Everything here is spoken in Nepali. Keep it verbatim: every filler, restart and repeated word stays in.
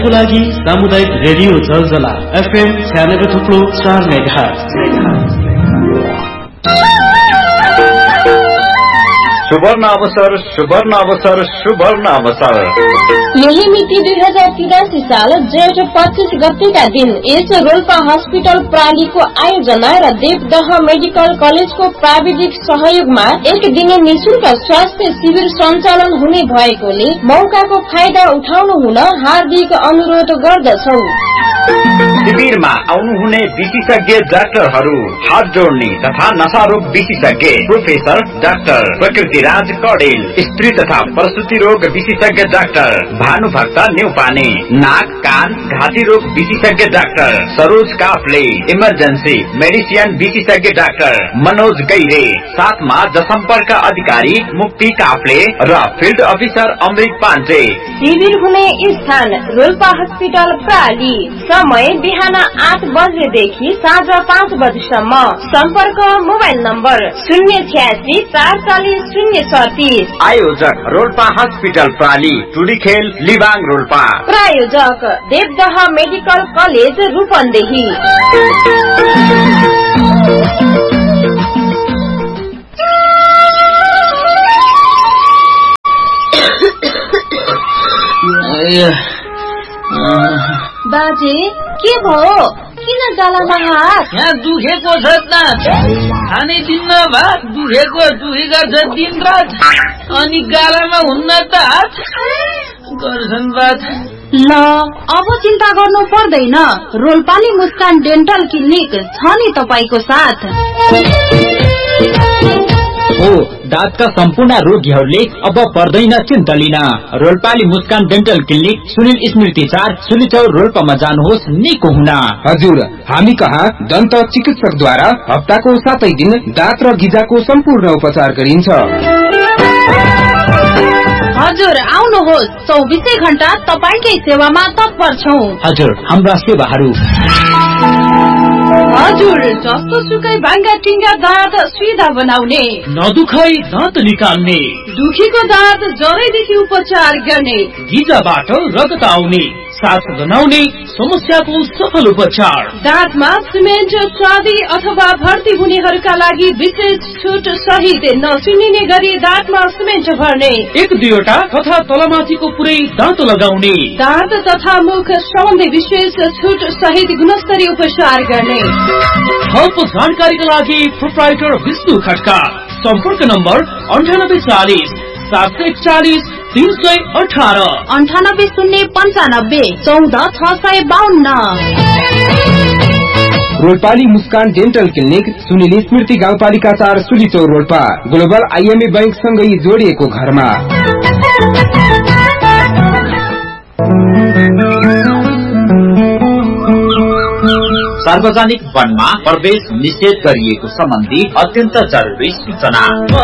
लागि सामुदायिक रेडियो जलजला एफएम छ्यानब्बे थुप्रो चार मेगाहर्ज। सुवर्ण अवसर सुवर्ण अवसर सुवर्ण अवसर यही मिति दुई हजार तिरासी साल जेठ पच्चीस गतेका दिन यस रोल्पा हस्पिटल प्रालीको आयोजना र देवदह मेडिकल कलेजको प्राविधिक सहयोगमा एक दिने निशुल्क स्वास्थ्य शिविर सञ्चालन हुने भएकोले मौकाको फाइदा उठाउनु हुन हार्दिक अनुरोध गर्दछौ। शिविरमा आउनुहुने विशेषज्ञ डाक्टरहरू हात जोड्ने तथा नशा रोग विशेषज्ञ प्रोफेसर डाक्टर प्रकृतिराज कडेल, स्त्री तथा प्रसुति रोग विशेषज्ञ डाक्टर भानुभक्त न्यौपाने, नाक कान घाँटी रोग विशेषज्ञ doctor Saroj Kafle, emergency medicine विशेषज्ञ डाक्टर मनोज गैरे, साथमा जनसम्पर्क अधिकारी मुक्ति काफले र फिल्ड अफिसर अमृत पाण्डे। शिविर हुने स्थान रोल्पा हस्पिटल प्राली। समय बिहान आठ बजेदेखि साँझ पाँच बजेसम्म। सम्पर्क मोबाइल नम्बर शून्य छ्यासी चार चालिस शून्य सतीस। आयोजक रोल्पा हस्पिटल प्राली, टुलीखेल लिबाङ रोल्पा। प्रायोजक देवदह मेडिकल कलेज रूपन्देही। बाजे के भयो? किन गालामा हात? यहाँ दुखेको छ त, खाने दिन्न भात दुखेको दुखी गर्छ दिन रात, अनि गालामा हुन्न त हात गर्छन् बात। ल अब चिन्ता गर्नु पर्दैन, रोल्पाली मुस्कान डेन्टल क्लिनिक छ नि तपाईको साथ। हो दाँतका सम्पूर्ण रोगीहरूले अब पर्दैन चिन्ता लिन। रोल्पाली मुस्कान डेन्टल क्लिनिक सुनिल स्मृति चार सुलिचौर रोल्पामा जानुहोस् निको हुन। हजुर, हामी कहाँ दन्त चिकित्सकद्वारा हप्ताको सातै दिन दाँत र गिजाको सम्पूर्ण उपचार गरिन्छ। हजुर आउनुहोस्, चौबिसै घण्टा तपाईकै सेवामा तत्पर छौं। हजुर, हाम्रा सेवाहरू हजुर जस्तो सुकै भाङ्गा टिङ्गा दाँत सुविधा बनाउने, नदुखै दाँत निकाल्ने, दुखीको दाँत जरैदेखि उपचार गर्ने, गिजाबाट रगत आउने, सास गनाउने समस्याको सफल उपचार, दाँतमा सिमेन्ट स्वादी अथवा भर्ती हुनेहरूका लागि विशेष छुट सहित नसुनिने गरी दाँतमा सिमेन्ट भर्ने, एक दुईवटा तथा तलमाथिको पुरै दाँत लगाउने, दाँत तथा मुख सम्बन्धी विशेष छुट सहित गुणस्तरीय उपचार गर्ने। थप जानकारीका लागि प्रोप्राइटर विष्णु खड्का। सम्पर्क नम्बर अन्ठानब्बे चालिस सात सय एकचालिस तीन सय अठारह, अन्ठानब्बे शून्य पन्चानब्बे चौध छ सय बाहन्न। रोल्पाली मुस्कान डेन्टल क्लिनिक सुनिल स्मृति गाउँपालिका चार सुलिचौर रोल्पा, ग्लोबल आइएमए बैंक सँगै जोडिएको घरमा। सार्वजनिक वनमा प्रवेश निषेध गरिएको सम्बन्धी अत्यन्त जरुरी सूचना।